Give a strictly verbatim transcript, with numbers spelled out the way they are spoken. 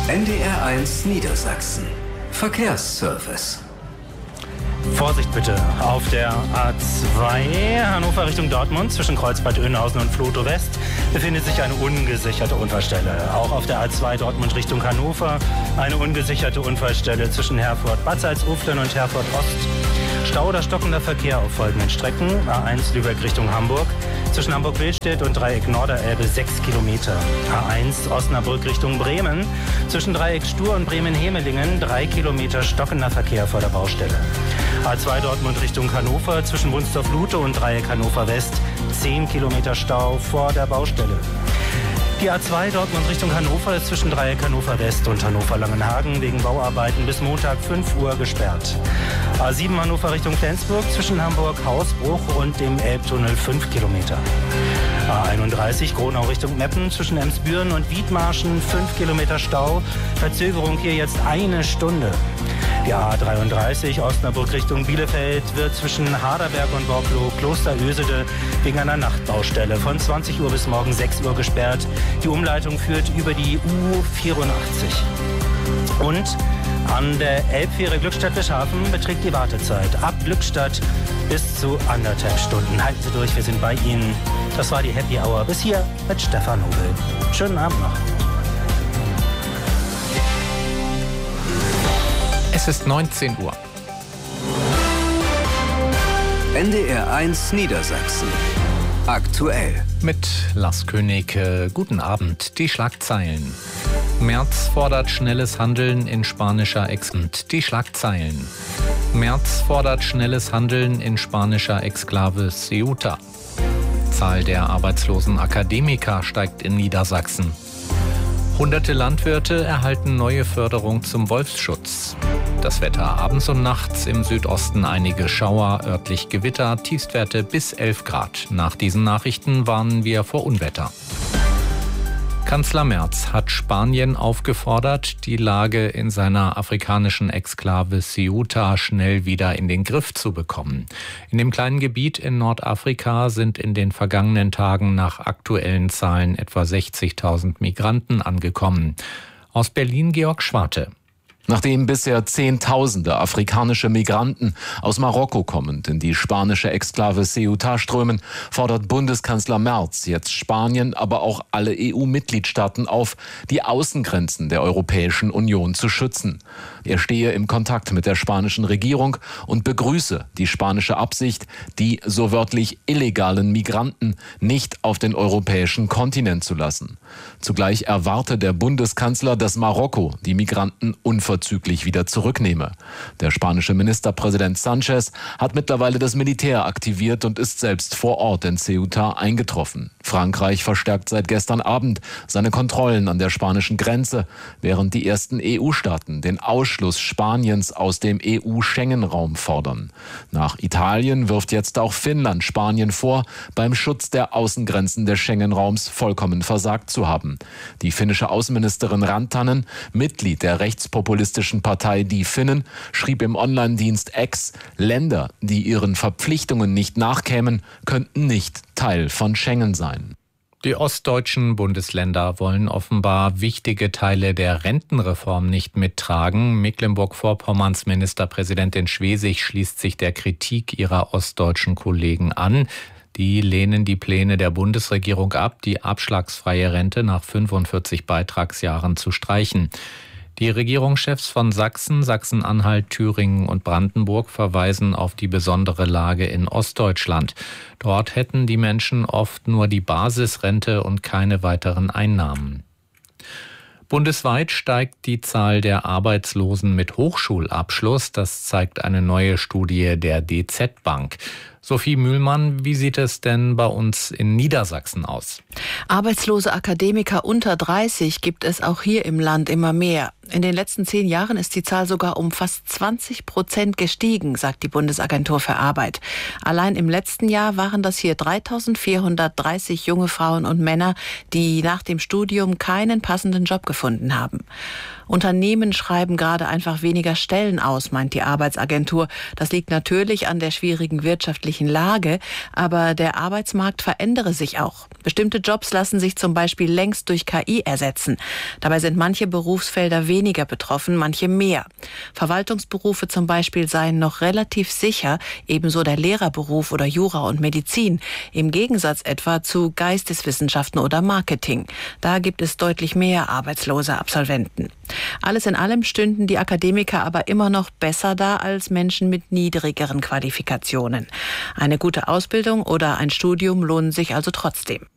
N D R eins Niedersachsen. Verkehrsservice. Vorsicht bitte, auf der A zwei Hannover Richtung Dortmund zwischen Kreuzbad Oeynhausen und Vlotow West befindet sich eine ungesicherte Unfallstelle. Auch auf der A zwei Dortmund Richtung Hannover eine ungesicherte Unfallstelle zwischen Herford-Bad Salzuflen und Herford-Ost. Stau oder stockender Verkehr auf folgenden Strecken. A eins Lübeck Richtung Hamburg zwischen Hamburg-Willstedt und Dreieck Norderelbe sechs Kilometer. A eins Osnabrück Richtung Bremen zwischen Dreieck Stur und Bremen-Hemelingen drei Kilometer stockender Verkehr vor der Baustelle. A zwei Dortmund Richtung Hannover zwischen Wunstorf-Lute und Dreieck Hannover West zehn Kilometer Stau vor der Baustelle. Die A zwei Dortmund Richtung Hannover ist zwischen Dreieck Hannover West und Hannover Langenhagen wegen Bauarbeiten bis Montag fünf Uhr gesperrt. A sieben Hannover Richtung Flensburg zwischen Hamburg Hausbruch und dem Elbtunnel fünf Kilometer. A einunddreißig Gronau Richtung Meppen zwischen Emsbüren und Wiedmarschen fünf Kilometer Stau. Verzögerung hier jetzt eine Stunde. Die A dreiunddreißig Osnabrück Richtung Bielefeld wird zwischen Harderberg und Borklow Klosterösede wegen einer Nachtbaustelle von zwanzig Uhr bis morgen sechs Uhr gesperrt. Die Umleitung führt über die U vierundachtzig. Und an der Elbfähre Glückstadt-Wischhafen beträgt die Wartezeit ab Glückstadt bis zu anderthalb Stunden. Halten Sie durch, wir sind bei Ihnen. Das war die Happy Hour. Bis hier mit Stefan Hobel. Schönen Abend noch. Es ist neunzehn Uhr. N D R eins Niedersachsen. Aktuell. Mit Lars König. Äh, guten Abend. Die Schlagzeilen. Merz fordert schnelles Handeln in spanischer Ex... Die Schlagzeilen. Merz fordert schnelles Handeln in spanischer Exklave Ceuta. Zahl der arbeitslosen Akademiker steigt in Niedersachsen. Hunderte Landwirte erhalten neue Förderung zum Wolfsschutz. Das Wetter abends und nachts im Südosten einige Schauer, örtlich Gewitter, Tiefstwerte bis elf Grad. Nach diesen Nachrichten warnen wir vor Unwetter. Kanzler Merz hat Spanien aufgefordert, die Lage in seiner afrikanischen Exklave Ceuta schnell wieder in den Griff zu bekommen. In dem kleinen Gebiet in Nordafrika sind in den vergangenen Tagen nach aktuellen Zahlen etwa sechzigtausend Migranten angekommen. Aus Berlin Georg Schwarte. Nachdem bisher Zehntausende afrikanische Migranten aus Marokko kommend in die spanische Exklave Ceuta strömen, fordert Bundeskanzler Merz jetzt Spanien, aber auch alle E U-Mitgliedstaaten auf, die Außengrenzen der Europäischen Union zu schützen. Er stehe im Kontakt mit der spanischen Regierung und begrüße die spanische Absicht, die so wörtlich illegalen Migranten nicht auf den europäischen Kontinent zu lassen. Zugleich erwarte der Bundeskanzler, dass Marokko die Migranten unverzüglich wieder zurücknehme. Der spanische Ministerpräsident Sanchez hat mittlerweile das Militär aktiviert und ist selbst vor Ort in Ceuta eingetroffen. Frankreich verstärkt seit gestern Abend seine Kontrollen an der spanischen Grenze, während die ersten E U-Staaten den Ausschluss Spaniens aus dem E U-Schengen-Raum fordern. Nach Italien wirft jetzt auch Finnland Spanien vor, beim Schutz der Außengrenzen des Schengen-Raums vollkommen versagt zu haben. Die finnische Außenministerin Rantanen, Mitglied der rechtspopulistischen Partei Die Finnen, schrieb im Online-Dienst X, Länder, die ihren Verpflichtungen nicht nachkämen, könnten nicht Teil von Schengen sein. Die ostdeutschen Bundesländer wollen offenbar wichtige Teile der Rentenreform nicht mittragen. Mecklenburg-Vorpommerns Ministerpräsidentin Schwesig schließt sich der Kritik ihrer ostdeutschen Kollegen an. Die lehnen die Pläne der Bundesregierung ab, die abschlagsfreie Rente nach fünfundvierzig Beitragsjahren zu streichen. Die Regierungschefs von Sachsen, Sachsen-Anhalt, Thüringen und Brandenburg verweisen auf die besondere Lage in Ostdeutschland. Dort hätten die Menschen oft nur die Basisrente und keine weiteren Einnahmen. Bundesweit steigt die Zahl der Arbeitslosen mit Hochschulabschluss. Das zeigt eine neue Studie der D Z Bank. Sophie Mühlmann, wie sieht es denn bei uns in Niedersachsen aus? Arbeitslose Akademiker unter dreißig gibt es auch hier im Land immer mehr. In den letzten zehn Jahren ist die Zahl sogar um fast zwanzig Prozent gestiegen, sagt die Bundesagentur für Arbeit. Allein im letzten Jahr waren das hier dreitausendvierhundertdreißig junge Frauen und Männer, die nach dem Studium keinen passenden Job gefunden haben. Unternehmen schreiben gerade einfach weniger Stellen aus, meint die Arbeitsagentur. Das liegt natürlich an der schwierigen wirtschaftlichen Lage, aber der Arbeitsmarkt verändere sich auch. Bestimmte Jobs lassen sich zum Beispiel längst durch K I ersetzen. Dabei sind manche Berufsfelder weniger betroffen, manche mehr. Verwaltungsberufe zum Beispiel seien noch relativ sicher, ebenso der Lehrerberuf oder Jura und Medizin, im Gegensatz etwa zu Geisteswissenschaften oder Marketing. Da gibt es deutlich mehr arbeitslose Absolventen. Alles in allem stünden die Akademiker aber immer noch besser da als Menschen mit niedrigeren Qualifikationen. Eine gute Ausbildung oder ein Studium lohnen sich also trotzdem.